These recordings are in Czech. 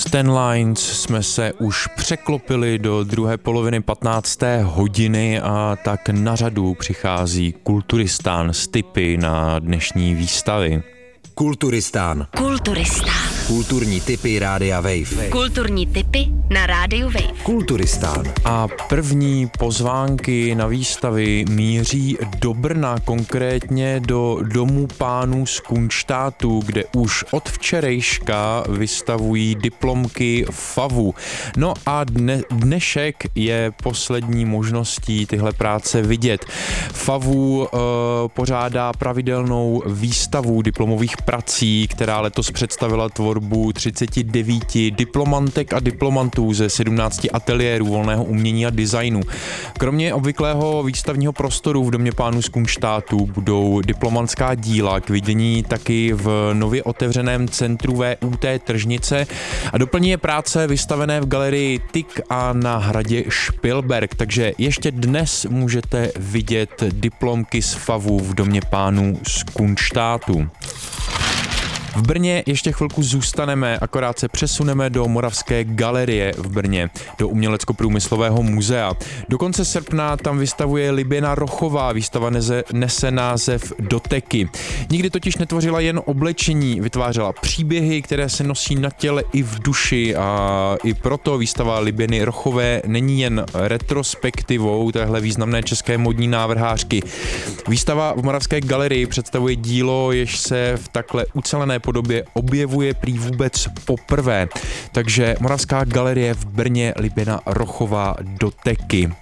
Z Ten Lines jsme se už překlopili do druhé poloviny 15. hodiny a tak na řadu přichází Kulturistán s tipy na dnešní výstavy. Kulturistán. Kulturní tipy Rádia Wave. Kulturní tipy na Rádiu Wave. Kulturistán. A první pozvánky na výstavy míří do Brna, konkrétně do Domu pánů z Kunštátu, kde už od včerejška vystavují diplomky FAVu. No a dnešek je poslední možností tyhle práce vidět. FAVu pořádá pravidelnou výstavu diplomových prací, která letos představila tvorbu 39 diplomantek a diplomantů ze 17 ateliérů volného umění a designu. Kromě obvyklého výstavního prostoru v Domě pánů z Kunštátu budou diplomantská díla k vidění taky v nově otevřeném centru VUT Tržnice a doplní je práce vystavené v galerii TIK a na hradě Špilberk, takže ještě dnes můžete vidět diplomky z FAVu v Domě pánů z Kunštátu. V Brně ještě chvilku zůstaneme, akorát se přesuneme do Moravské galerie v Brně, do Umělecko-průmyslového muzea. Do konce srpna tam vystavuje Liběna Rochová, výstava nese název Doteky. Nikdy totiž netvořila jen oblečení, vytvářela příběhy, které se nosí na těle i v duši a i proto výstava Liběny Rochové není jen retrospektivou téhle významné české modní návrhářky. Výstava v Moravské galerii představuje dílo, jež se v takhle ucelené podobě objevuje prý vůbec poprvé. Takže Moravská galerie v Brně, Liběna Rochová, Doteky.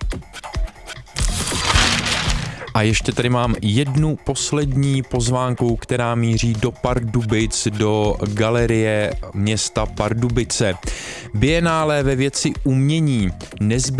A ještě tady mám jednu poslední pozvánku, která míří do Pardubic, do galerie města Pardubice. Bienále ve věci umění